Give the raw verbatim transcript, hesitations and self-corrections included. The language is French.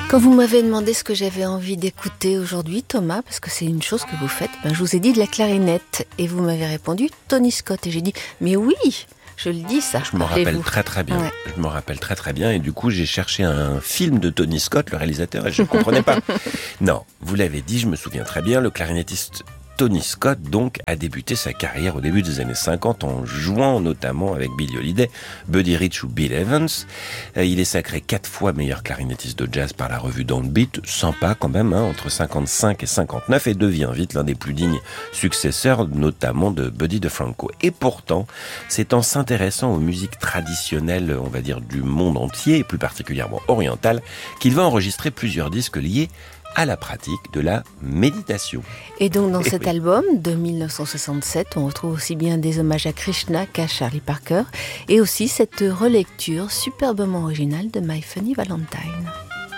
Quand vous m'avez demandé ce que j'avais envie d'écouter aujourd'hui, Thomas, parce que c'est une chose que vous faites, ben je vous ai dit de la clarinette. Et vous m'avez répondu Tony Scott. Et j'ai dit, mais oui, je le dis ça. Je me rappelle très très bien. Ouais. Je me rappelle très très bien. Et du coup, j'ai cherché un film de Tony Scott, le réalisateur, et je ne comprenais pas. Non, vous l'avez dit, je me souviens très bien, le clarinettiste Tony Scott, donc, a débuté sa carrière au début des années cinquante en jouant notamment avec Billie Holiday, Buddy Rich ou Bill Evans. Il est sacré quatre fois meilleur clarinettiste de jazz par la revue Downbeat, sympa quand même, hein, entre cinquante-cinq et cinquante-neuf, et devient vite l'un des plus dignes successeurs, notamment de Buddy DeFranco. Et pourtant, c'est en s'intéressant aux musiques traditionnelles, on va dire, du monde entier, et plus particulièrement orientales, qu'il va enregistrer plusieurs disques liés à la pratique de la méditation. Et donc dans Et cet oui. album de dix-neuf cent soixante-sept, on retrouve aussi bien des hommages à Krishna qu'à Charlie Parker, et aussi cette relecture superbement originale de My Funny Valentine.